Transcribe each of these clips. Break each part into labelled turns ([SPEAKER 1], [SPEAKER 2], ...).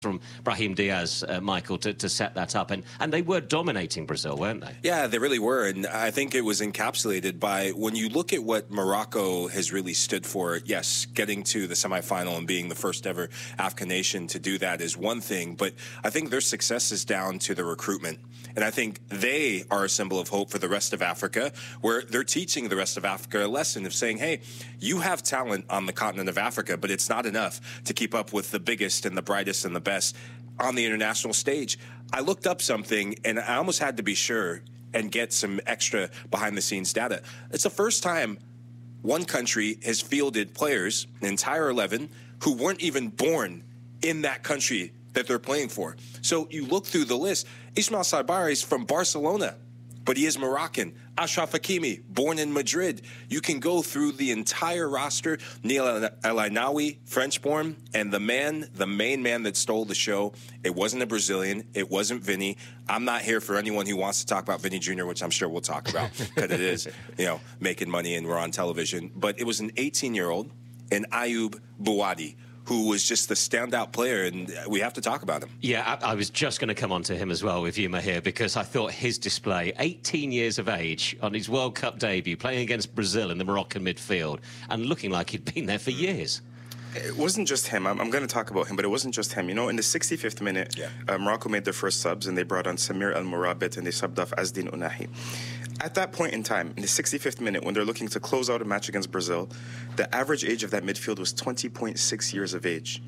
[SPEAKER 1] from Brahim Diaz, Michael, to set that up. And they were dominating Brazil, weren't they?
[SPEAKER 2] Yeah, they really were. And I think it was encapsulated by, when you look at what Morocco has really stood for, yes, getting to the semifinal and being the first ever African nation to do that is one thing. But I think their success is down to the recruitment. And I think they are a symbol of hope for the rest of Africa, where they're teaching the rest of Africa a lesson of saying, hey, you have talent on the continent of Africa, but it's not enough to keep up with the biggest and the brightest and the best on the international stage. I looked up something, and I almost had to be sure and get some extra behind-the-scenes data. It's the first time one country has fielded players, an entire 11, who weren't even born in that country that they're playing for. So you look through the list. Ismail Sabari is from Barcelona, but he is Moroccan. Achraf Hakimi, born in Madrid. You can go through the entire roster. Neil El Ainaoui, French-born, and the main man that stole the show, it wasn't a Brazilian. It wasn't Vinny. I'm not here for anyone who wants to talk about Vinny Jr., which I'm sure we'll talk about, because it is, making money and we're on television. But it was an 18-year-old, an Ayoub Bouadi, who was just the standout player, and we have to talk about him.
[SPEAKER 1] Yeah, I was just going to come on to him as well with you, Mahir, because I thought his display, 18 years of age, on his World Cup debut, playing against Brazil in the Moroccan midfield, and looking like he'd been there for years.
[SPEAKER 3] It wasn't just him. I'm going to talk about him, but it wasn't just him. In the 65th minute, Morocco made their first subs, and they brought on Samir El Mourabit, and they subbed off Azdin Ounahi. At that point in time, in the 65th minute, when they're looking to close out a match against Brazil, the average age of that midfield was 20.6 years of age.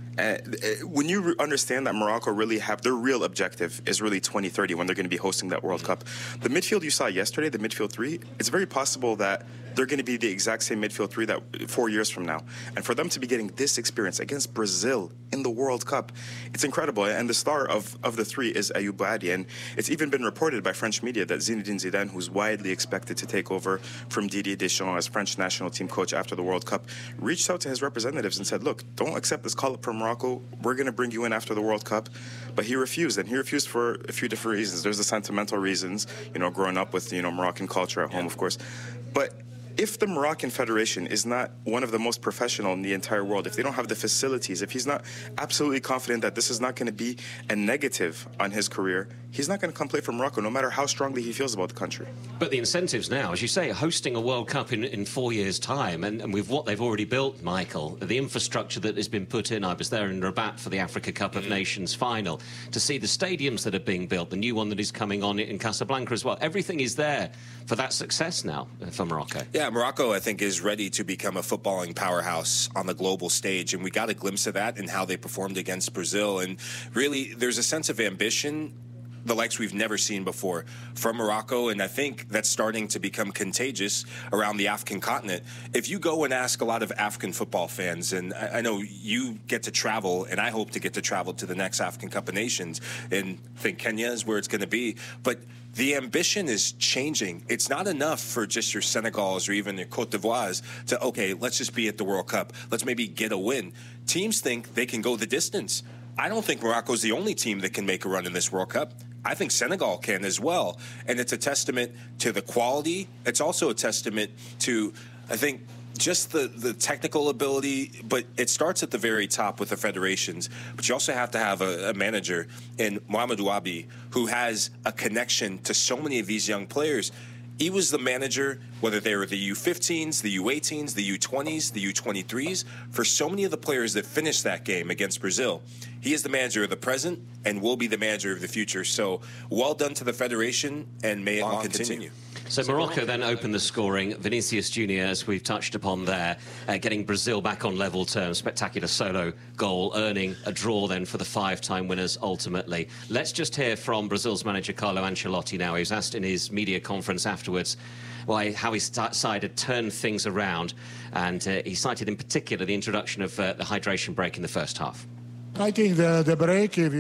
[SPEAKER 3] When you understand that Morocco really have their real objective is really 2030 when they're going to be hosting that World Cup. The midfield you saw yesterday, the midfield three, it's very possible that they're going to be the exact same midfield three that 4 years from now. And for them to be getting this experience against Brazil in the World Cup, it's incredible. And the star of the three is Ayoub Bouadi. And it's even been reported by French media that Zinedine Zidane, who's widely expected to take over from Didier Deschamps as French national team coach after the World Cup, reached out to his representatives and said, look, don't accept this call-up from Morocco. We're going to bring you in after the World Cup. But he refused, and he refused for a few different reasons. There's the sentimental reasons, growing up with, Moroccan culture at home, of course. But if the Moroccan Federation is not one of the most professional in the entire world, if they don't have the facilities, if he's not absolutely confident that this is not going to be a negative on his career, he's not going to come play for Morocco, no matter how strongly he feels about the country.
[SPEAKER 1] But the incentives now, as you say, hosting a World Cup in 4 years' time, and with what they've already built, Michael, the infrastructure that has been put in, I was there in Rabat for the Africa Cup of Nations final, to see the stadiums that are being built, the new one that is coming on in Casablanca as well. Everything is there for that success now for Morocco.
[SPEAKER 2] Yeah, Morocco, I think, is ready to become a footballing powerhouse on the global stage, and we got a glimpse of that in how they performed against Brazil. And really, there's a sense of ambition, the likes we've never seen before from Morocco, and I think that's starting to become contagious around the African continent. If you go and ask a lot of African football fans, and I know you get to travel, and I hope to get to travel to the next African Cup of Nations, and think Kenya is where it's going to be, but the ambition is changing. It's not enough for just your Senegals or even your Cote d'Ivoires to, okay, let's just be at the World Cup. Let's maybe get a win. Teams think they can go the distance. I don't think Morocco's the only team that can make a run in this World Cup. I think Senegal can as well. And it's a testament to the quality. It's also a testament to, I think, just the technical ability, but it starts at the very top with the federations. But you also have to have a manager in Mamadou Abi who has a connection to so many of these young players. He was the manager, whether they were the U15s, the U18s, the U20s, the U23s, for so many of the players that finished that game against Brazil. He is the manager of the present and will be the manager of the future. So well done to the federation, and may it long continue.
[SPEAKER 1] So Morocco then opened the scoring. Vinicius Junior, as we've touched upon there, getting Brazil back on level terms. Spectacular solo goal, earning a draw then for the five-time winners ultimately. Let's just hear from Brazil's manager Carlo Ancelotti now. He was asked in his media conference afterwards how his side had turned things around, and he cited in particular the introduction of the hydration break in the first half.
[SPEAKER 4] I think the break, if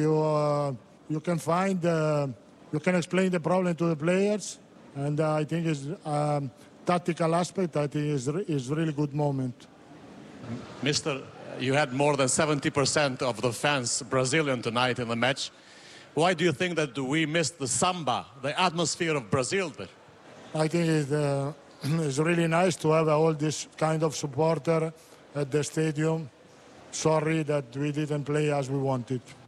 [SPEAKER 4] you can find, you can explain the problem to the players. And I think it's tactical aspect, I think is really good moment.
[SPEAKER 5] Mister, you had more than 70% of the fans Brazilian tonight in the match. Why do you think that we missed the samba, the atmosphere of Brazil there?
[SPEAKER 4] I think it's really nice to have all this kind of supporter at the stadium. Sorry that we didn't play as we wanted.